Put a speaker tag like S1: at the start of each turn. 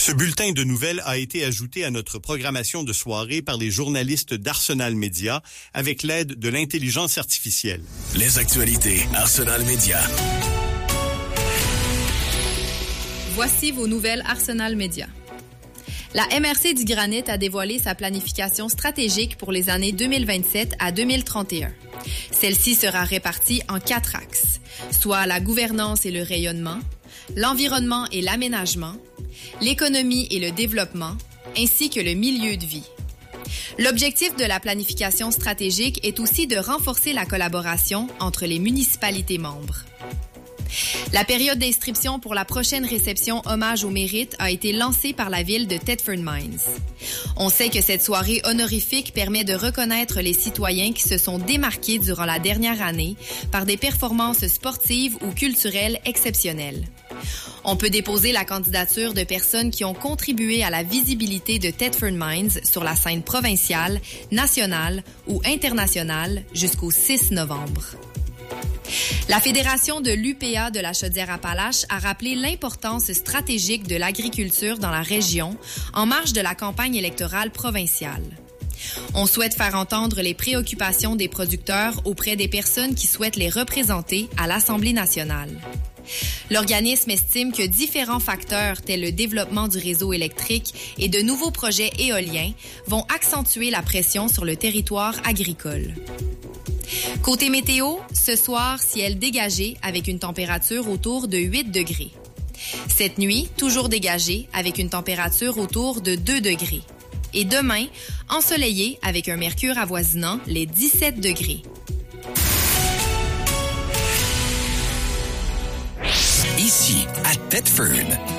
S1: Ce bulletin de nouvelles a été ajouté à notre programmation de soirée par les journalistes d'Arsenal Média avec l'aide de l'intelligence artificielle.
S2: Les actualités Arsenal Média.
S3: Voici vos nouvelles Arsenal Média. La MRC du Granit a dévoilé sa planification stratégique pour les années 2027 à 2031. Celle-ci sera répartie en 4 axes, soit la gouvernance et le rayonnement, l'environnement et l'aménagement, l'économie et le développement, ainsi que le milieu de vie. L'objectif de la planification stratégique est aussi de renforcer la collaboration entre les municipalités membres. La période d'inscription pour la prochaine réception Hommage au mérite a été lancée par la ville de Thetford Mines. On sait que cette soirée honorifique permet de reconnaître les citoyens qui se sont démarqués durant la dernière année par des performances sportives ou culturelles exceptionnelles. On peut déposer la candidature de personnes qui ont contribué à la visibilité de Thetford Mines sur la scène provinciale, nationale ou internationale jusqu'au 6 novembre. La Fédération de l'UPA de la Chaudière-Appalaches a rappelé l'importance stratégique de l'agriculture dans la région en marge de la campagne électorale provinciale. On souhaite faire entendre les préoccupations des producteurs auprès des personnes qui souhaitent les représenter à l'Assemblée nationale. L'organisme estime que différents facteurs tels le développement du réseau électrique et de nouveaux projets éoliens vont accentuer la pression sur le territoire agricole. Côté météo, ce soir, ciel dégagé avec une température autour de 8 degrés. Cette nuit, toujours dégagé avec une température autour de 2 degrés. Et demain, ensoleillé avec un mercure avoisinant les 17 degrés.
S2: Ici, à Thetford,